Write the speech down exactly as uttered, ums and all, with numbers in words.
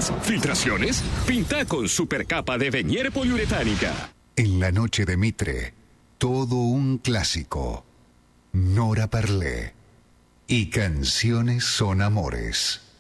¿Goteras? ¿Filtraciones? Pinta con supercapa de Venier poliuretánica. En la noche de Mitre, todo un clásico. Nora Parlé. Y Canciones son amores.